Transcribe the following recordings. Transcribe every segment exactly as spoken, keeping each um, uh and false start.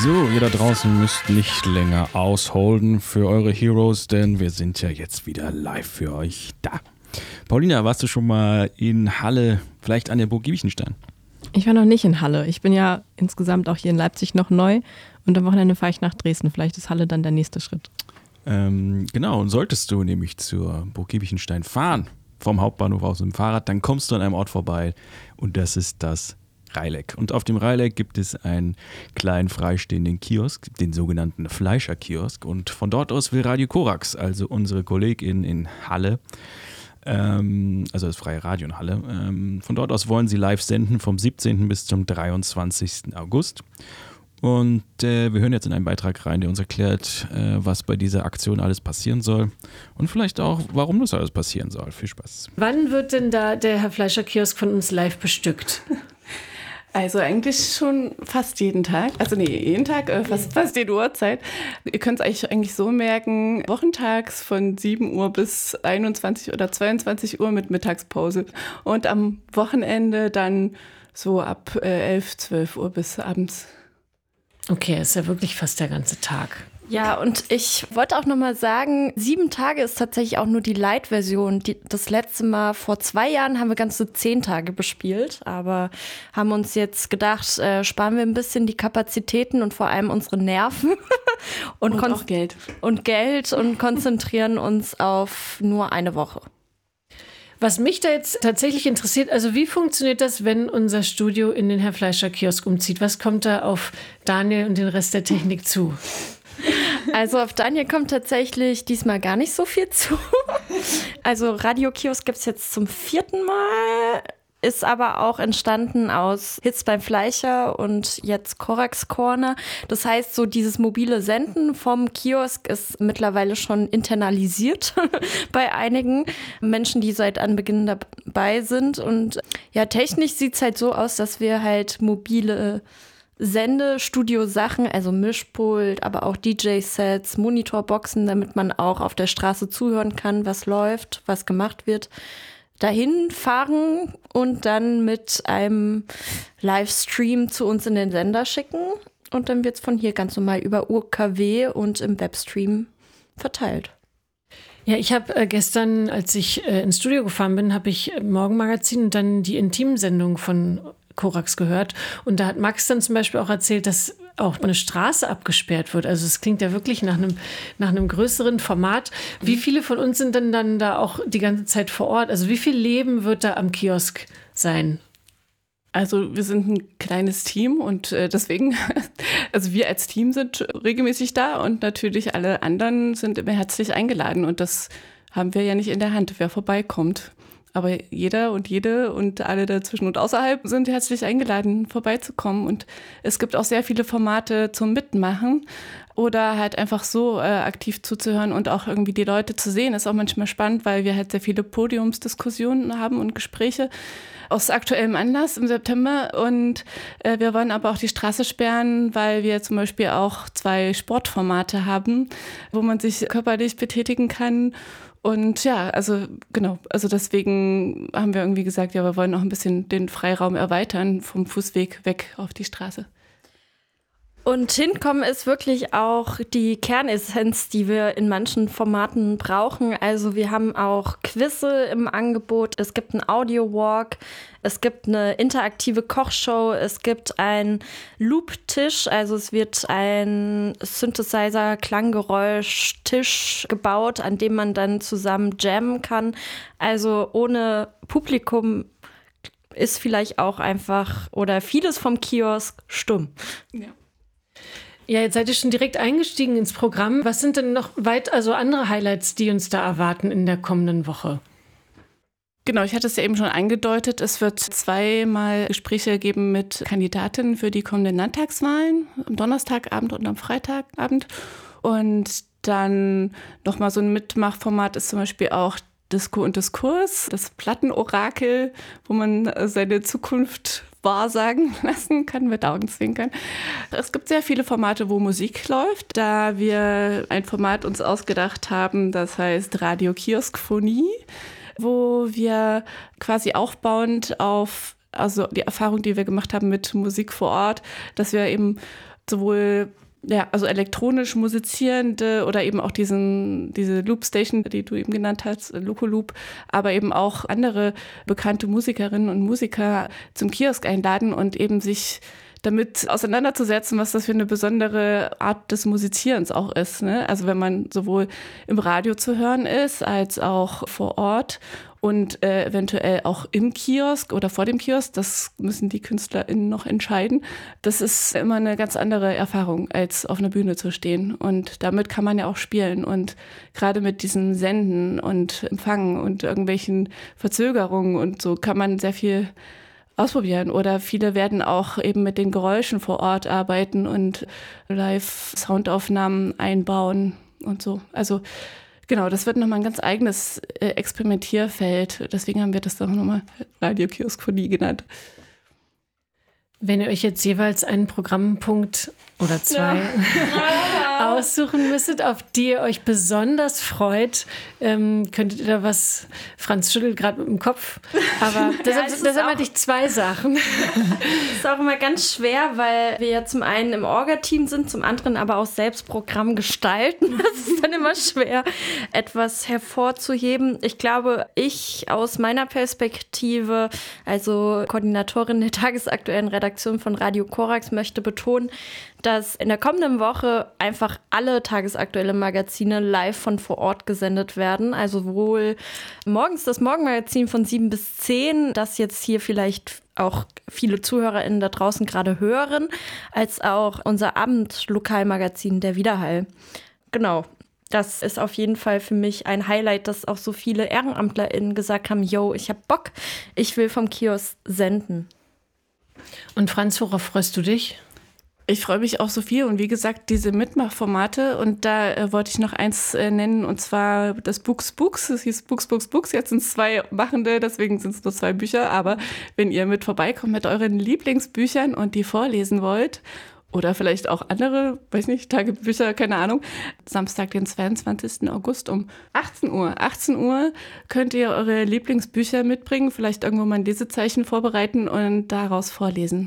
So, ihr da draußen müsst nicht länger ausholden für eure Heroes, denn wir sind ja jetzt wieder live für euch da. Paulina, warst du schon mal in Halle, vielleicht an der Burg Giebichenstein? Ich war noch nicht in Halle. Ich bin ja insgesamt auch hier in Leipzig noch neu und am Wochenende fahre ich nach Dresden. Vielleicht ist Halle dann der nächste Schritt. Ähm, genau, und solltest du nämlich zur Burg Giebichenstein fahren, vom Hauptbahnhof aus dem Fahrrad, dann kommst du an einem Ort vorbei und das ist das Reileck. Und auf dem Reileck gibt es einen kleinen freistehenden Kiosk, den sogenannten Fleischerkiosk. Und von dort aus will Radio Korax, also unsere Kollegin in Halle, ähm, also das freie Radio in Halle, ähm, von dort aus wollen sie live senden vom siebzehnten bis zum dreiundzwanzigsten August. Und äh, wir hören jetzt in einen Beitrag rein, der uns erklärt, äh, was bei dieser Aktion alles passieren soll und vielleicht auch, warum das alles passieren soll. Viel Spaß. Wann wird denn da der Herr Fleischer-Kiosk von uns live bestückt? Also eigentlich schon fast jeden Tag, also nee, jeden Tag, äh, fast, fast jede Uhrzeit. Ihr könnt es eigentlich, eigentlich so merken, wochentags von sieben Uhr bis einundzwanzig oder zweiundzwanzig Uhr mit Mittagspause und am Wochenende dann so ab äh, elf, zwölf Uhr bis abends. Okay, ist ja wirklich fast der ganze Tag. Ja, und ich wollte auch nochmal sagen, sieben Tage ist tatsächlich auch nur die Light-Version. Die, das letzte Mal vor zwei Jahren haben wir ganze zehn Tage bespielt, aber haben uns jetzt gedacht, äh, sparen wir ein bisschen die Kapazitäten und vor allem unsere Nerven und, und kon- auch Geld. Und Geld und konzentrieren uns auf nur eine Woche. Was mich da jetzt tatsächlich interessiert, also wie funktioniert das, wenn unser Studio in den Herr Fleischer-Kiosk umzieht? Was kommt da auf Daniel und den Rest der Technik zu? Also auf Daniel kommt tatsächlich diesmal gar nicht so viel zu. Also Radio-Kiosk gibt es jetzt zum vierten Mal, ist aber auch entstanden aus Hits beim Fleischer und jetzt Korax Corner. Das heißt, so dieses mobile Senden vom Kiosk ist mittlerweile schon internalisiert bei einigen Menschen, die seit Anbeginn dabei sind. Und ja, technisch sieht es halt so aus, dass wir halt mobile Sendestudio-Sachen, also Mischpult, aber auch D J-Sets, Monitorboxen, damit man auch auf der Straße zuhören kann, was läuft, was gemacht wird, dahin fahren und dann mit einem Livestream zu uns in den Sender schicken. Und dann wird es von hier ganz normal über U K W und im Webstream verteilt. Ja, ich habe äh, gestern, als ich äh, ins Studio gefahren bin, habe ich Morgenmagazin und dann die Intimsendung von Korax gehört. Und da hat Max dann zum Beispiel auch erzählt, dass auch eine Straße abgesperrt wird. Also es klingt ja wirklich nach einem, nach einem größeren Format. Wie viele von uns sind denn dann da auch die ganze Zeit vor Ort? Also wie viel Leben wird da am Kiosk sein? Also wir sind ein kleines Team und äh, deswegen, also wir als Team sind regelmäßig da und natürlich alle anderen sind immer herzlich eingeladen. Und das haben wir ja nicht in der Hand, wer vorbeikommt. Aber jeder und jede und alle dazwischen und außerhalb sind herzlich eingeladen, vorbeizukommen. Und es gibt auch sehr viele Formate zum Mitmachen oder halt einfach so äh, aktiv zuzuhören und auch irgendwie die Leute zu sehen. Ist auch manchmal spannend, weil wir halt sehr viele Podiumsdiskussionen haben und Gespräche aus aktuellem Anlass im September. Und äh, wir wollen aber auch die Straße sperren, weil wir zum Beispiel auch zwei Sportformate haben, wo man sich körperlich betätigen kann. Und ja, also genau, also deswegen haben wir irgendwie gesagt, ja, wir wollen auch ein bisschen den Freiraum erweitern vom Fußweg weg auf die Straße. Und hinkommen ist wirklich auch die Kernessenz, die wir in manchen Formaten brauchen. Also wir haben auch Quizze im Angebot, es gibt einen Audio-Walk, es gibt eine interaktive Kochshow, es gibt einen Loop-Tisch, also es wird ein Synthesizer-Klanggeräusch-Tisch gebaut, an dem man dann zusammen jammen kann. Also ohne Publikum ist vielleicht auch einfach oder vieles vom Kiosk stumm. Ja. Ja, jetzt seid ihr schon direkt eingestiegen ins Programm. Was sind denn noch weit, also andere Highlights, die uns da erwarten in der kommenden Woche? Genau, ich hatte es ja eben schon angedeutet. Es wird zweimal Gespräche geben mit Kandidatinnen für die kommenden Landtagswahlen, am Donnerstagabend und am Freitagabend. Und dann nochmal so ein Mitmachformat ist zum Beispiel auch Disco und Diskurs, das Plattenorakel, wo man seine Zukunft wahrsagen lassen kann mit Augenzwinkern. Es gibt sehr viele Formate, wo Musik läuft, da wir ein Format uns ausgedacht haben, das heißt Radio Kioskphonie, wo wir quasi aufbauend auf also die Erfahrung, die wir gemacht haben mit Musik vor Ort, dass wir eben sowohl ja, also elektronisch musizierende oder eben auch diesen, diese Loop-Station, die du eben genannt hast, Loco-Loop, aber eben auch andere bekannte Musikerinnen und Musiker zum Kiosk einladen und eben sich damit auseinanderzusetzen, was das für eine besondere Art des Musizierens auch ist. Ne? Also wenn man sowohl im Radio zu hören ist, als auch vor Ort und äh, eventuell auch im Kiosk oder vor dem Kiosk, das müssen die KünstlerInnen noch entscheiden. Das ist immer eine ganz andere Erfahrung, als auf einer Bühne zu stehen. Und damit kann man ja auch spielen. Und gerade mit diesem Senden und Empfangen und irgendwelchen Verzögerungen und so kann man sehr viel ausprobieren. Oder viele werden auch eben mit den Geräuschen vor Ort arbeiten und Live-Soundaufnahmen einbauen und so. Also genau, das wird nochmal ein ganz eigenes äh, Experimentierfeld. Deswegen haben wir das doch nochmal Radiokioskophonie genannt. Wenn ihr euch jetzt jeweils einen Programmpunkt oder zwei ja. aussuchen müsstet, auf die ihr euch besonders freut, ähm, könntet ihr da was, Franz schüttelt gerade mit dem Kopf, aber deshalb, ja, deshalb hatte ich zwei Sachen. Das ist auch immer ganz schwer, weil wir ja zum einen im Orga-Team sind, zum anderen aber auch selbst Programm gestalten. Das ist dann immer schwer, etwas hervorzuheben. Ich glaube, ich aus meiner Perspektive, also Koordinatorin der tagesaktuellen Redaktion von Radio Korax, möchte betonen, dass in der kommenden Woche einfach alle tagesaktuelle Magazine live von vor Ort gesendet werden. Also sowohl morgens das Morgenmagazin von sieben bis zehn, das jetzt hier vielleicht auch viele ZuhörerInnen da draußen gerade hören, als auch unser Abendlokalmagazin, der Widerhall. Genau. Das ist auf jeden Fall für mich ein Highlight, dass auch so viele EhrenamtlerInnen gesagt haben, yo, ich hab Bock, ich will vom Kiosk senden. Und Franz, worauf freust du dich? Ich freue mich auch so viel und wie gesagt, diese Mitmachformate und da äh, wollte ich noch eins äh, nennen und zwar das Books Books, es hieß Books Books Books, jetzt sind es zwei Machende, deswegen sind es nur zwei Bücher, aber wenn ihr mit vorbeikommt mit euren Lieblingsbüchern und die vorlesen wollt oder vielleicht auch andere, weiß nicht, Tagebücher, keine Ahnung, Samstag, den zweiundzwanzigsten August um achtzehn Uhr. achtzehn Uhr könnt ihr eure Lieblingsbücher mitbringen, vielleicht irgendwo mal ein Lesezeichen vorbereiten und daraus vorlesen.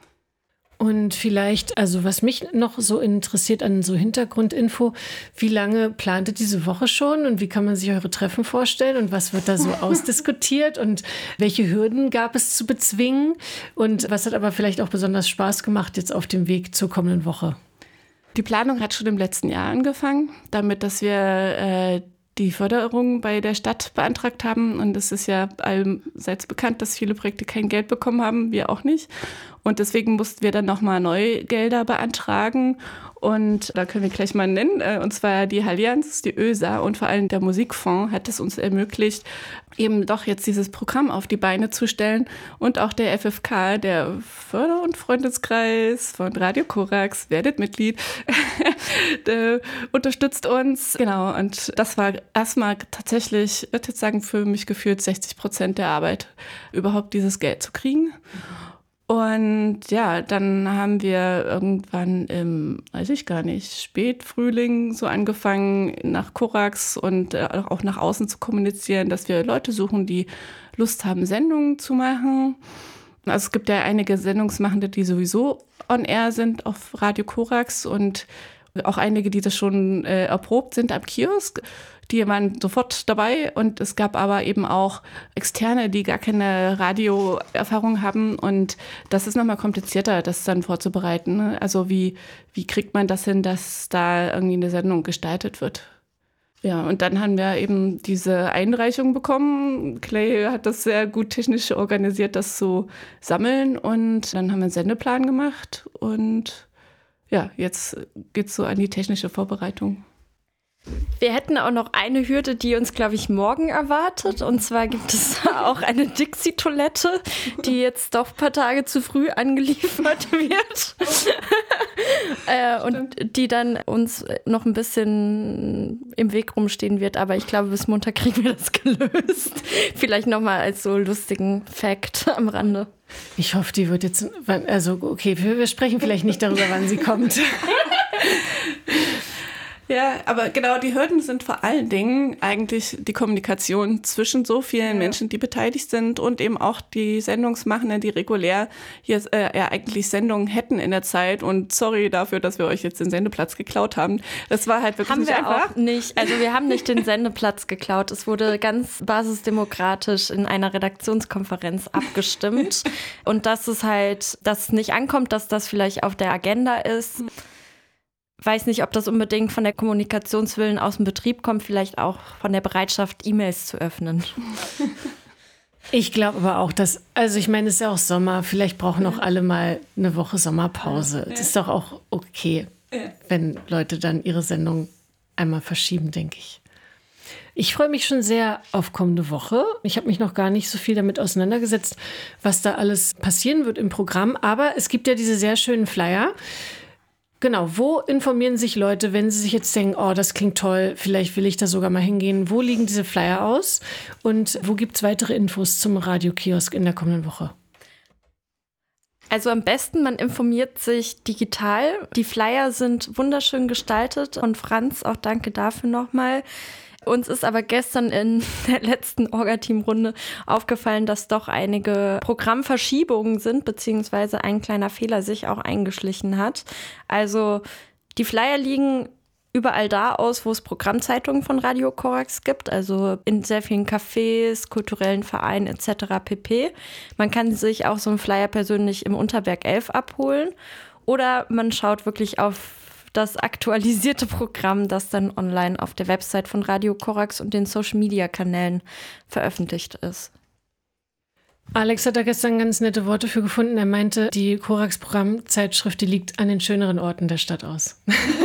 Und vielleicht, also was mich noch so interessiert an so Hintergrundinfo, wie lange plant ihr diese Woche schon und wie kann man sich eure Treffen vorstellen und was wird da so ausdiskutiert und welche Hürden gab es zu bezwingen und was hat aber vielleicht auch besonders Spaß gemacht jetzt auf dem Weg zur kommenden Woche? Die Planung hat schon im letzten Jahr angefangen, damit, dass wir äh, die Förderung bei der Stadt beantragt haben. Und es ist ja allseits bekannt, dass viele Projekte kein Geld bekommen haben, wir auch nicht. Und deswegen mussten wir dann nochmal neue Gelder beantragen. Und da können wir gleich mal nennen, und zwar die Allianz, die Ö S A und vor allem der Musikfonds hat es uns ermöglicht, eben doch jetzt dieses Programm auf die Beine zu stellen. Und auch der F F K, der Förder- und Freundeskreis von Radio Korax, werdet Mitglied, der unterstützt uns. Genau, und das war erstmal tatsächlich, ich würde jetzt sagen, für mich gefühlt sechzig Prozent der Arbeit, überhaupt dieses Geld zu kriegen. Und ja, dann haben wir irgendwann im, weiß ich gar nicht, Spätfrühling so angefangen, nach Korax und äh, auch nach außen zu kommunizieren, dass wir Leute suchen, die Lust haben, Sendungen zu machen. Also es gibt ja einige Sendungsmachende, die sowieso on air sind auf Radio Korax und auch einige, die das schon äh, erprobt sind am Kiosk. Die waren sofort dabei und es gab aber eben auch Externe, die gar keine Radioerfahrung haben und das ist nochmal komplizierter, das dann vorzubereiten. Ne? Also wie, wie kriegt man das hin, dass da irgendwie eine Sendung gestaltet wird? Ja, und dann haben wir eben diese Einreichung bekommen. Clay hat das sehr gut technisch organisiert, das zu sammeln und dann haben wir einen Sendeplan gemacht und ja, jetzt geht's so an die technische Vorbereitung. Wir hätten auch noch eine Hürde, die uns, glaube ich, morgen erwartet. Und zwar gibt es auch eine Dixie-Toilette, die jetzt doch ein paar Tage zu früh angeliefert wird. äh, und die dann uns noch ein bisschen im Weg rumstehen wird. Aber ich glaube, bis Montag kriegen wir das gelöst. Vielleicht nochmal als so lustigen Fact am Rande. Ich hoffe, die wird jetzt, also okay, wir, wir sprechen vielleicht nicht darüber, wann sie kommt. Ja, aber genau, die Hürden sind vor allen Dingen eigentlich die Kommunikation zwischen so vielen ja. Menschen, die beteiligt sind und eben auch die Sendungsmachenden, die regulär hier äh, ja eigentlich Sendungen hätten in der Zeit. Und sorry dafür, dass wir euch jetzt den Sendeplatz geklaut haben. Das war halt wirklich haben nicht wir einfach. Auch nicht. Also wir haben nicht den Sendeplatz geklaut. Es wurde ganz basisdemokratisch in einer Redaktionskonferenz abgestimmt. Und dass es halt, dass es nicht ankommt, dass das vielleicht auf der Agenda ist. Weiß nicht, ob das unbedingt von der Kommunikationswillen aus dem Betrieb kommt, vielleicht auch von der Bereitschaft, E-Mails zu öffnen. Ich glaube aber auch, dass, also ich meine, es ist ja auch Sommer, vielleicht brauchen auch alle mal eine Woche Sommerpause. Das ist doch auch okay, wenn Leute dann ihre Sendung einmal verschieben, denke ich. Ich freue mich schon sehr auf kommende Woche. Ich habe mich noch gar nicht so viel damit auseinandergesetzt, was da alles passieren wird im Programm. Aber es gibt ja diese sehr schönen Flyer. Genau, wo informieren sich Leute, wenn sie sich jetzt denken, oh, das klingt toll, vielleicht will ich da sogar mal hingehen. Wo liegen diese Flyer aus? Und wo gibt es weitere Infos zum Radiokiosk in der kommenden Woche? Also am besten, man informiert sich digital. Die Flyer sind wunderschön gestaltet. Und Franz, auch danke dafür nochmal. Uns ist aber gestern in der letzten Orga-Team-Runde aufgefallen, dass doch einige Programmverschiebungen sind, beziehungsweise ein kleiner Fehler sich auch eingeschlichen hat. Also die Flyer liegen überall da aus, wo es Programmzeitungen von Radio Korax gibt, also in sehr vielen Cafés, kulturellen Vereinen et cetera pp. Man kann sich auch so einen Flyer persönlich im Unterberg elf abholen oder man schaut wirklich auf das aktualisierte Programm, das dann online auf der Website von Radio Korax und den Social-Media-Kanälen veröffentlicht ist. Alex hat da gestern ganz nette Worte für gefunden. Er meinte, die Korax-Programmzeitschrift, die liegt an den schöneren Orten der Stadt aus.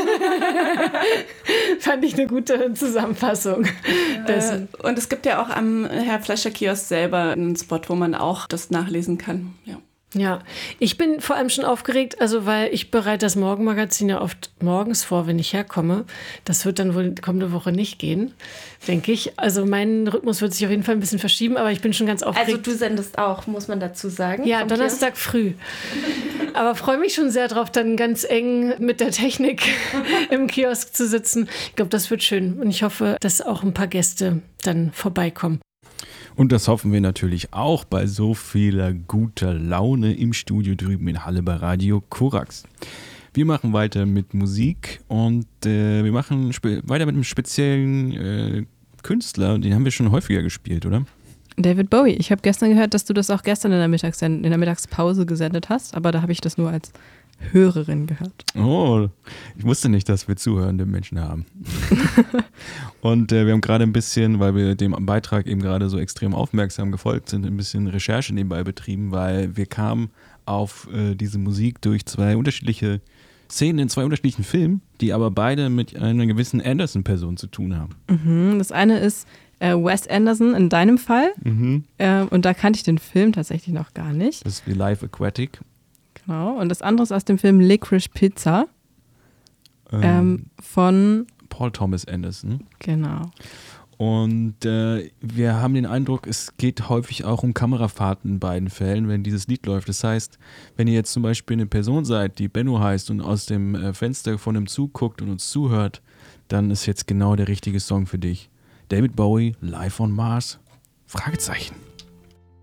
Fand ich eine gute Zusammenfassung. Äh, und es gibt ja auch am Herr Fleischer-Kiosk selber einen Spot, wo man auch das nachlesen kann. Ja. Ja, ich bin vor allem schon aufgeregt, also weil ich bereite das Morgenmagazin ja oft morgens vor, wenn ich herkomme. Das wird dann wohl kommende Woche nicht gehen, denke ich. Also mein Rhythmus wird sich auf jeden Fall ein bisschen verschieben, aber ich bin schon ganz aufgeregt. Also du sendest auch, muss man dazu sagen. Ja, Donnerstag früh. Aber freue mich schon sehr drauf, dann ganz eng mit der Technik im Kiosk zu sitzen. Ich glaube, das wird schön und ich hoffe, dass auch ein paar Gäste dann vorbeikommen. Und das hoffen wir natürlich auch bei so vieler guter Laune im Studio drüben in Halle bei Radio Korax. Wir machen weiter mit Musik und äh, wir machen spe- weiter mit einem speziellen äh, Künstler, den haben wir schon häufiger gespielt, oder? David Bowie. Ich habe gestern gehört, dass du das auch gestern in der, Mittags- in der Mittagspause gesendet hast, aber da habe ich das nur als Hörerin gehört. Oh, ich wusste nicht, dass wir zuhörende Menschen haben. Und äh, wir haben gerade ein bisschen, weil wir dem Beitrag eben gerade so extrem aufmerksam gefolgt sind, ein bisschen Recherche nebenbei betrieben, weil wir kamen auf äh, diese Musik durch zwei unterschiedliche Szenen in zwei unterschiedlichen Filmen, die aber beide mit einer gewissen Anderson-Person zu tun haben. Mhm, das eine ist äh, Wes Anderson in deinem Fall. Mhm. Äh, und da kannte ich den Film tatsächlich noch gar nicht. Das ist wie Live Aquatic. Genau. Und das andere ist aus dem Film Licorice Pizza Ähm, ähm, von Paul Thomas Anderson. Genau. Und äh, wir haben den Eindruck, es geht häufig auch um Kamerafahrten in beiden Fällen, wenn dieses Lied läuft. Das heißt, wenn ihr jetzt zum Beispiel eine Person seid, die Benno heißt und aus dem äh, Fenster von einem Zug guckt und uns zuhört, dann ist jetzt genau der richtige Song für dich. David Bowie, Live on Mars? Fragezeichen.